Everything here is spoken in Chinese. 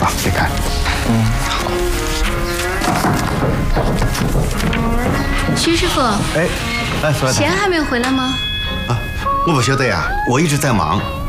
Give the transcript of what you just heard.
啊，别看。好。 徐师傅， 哎，所有钱还没有回来吗？ 啊，我不晓得呀，我一直在忙。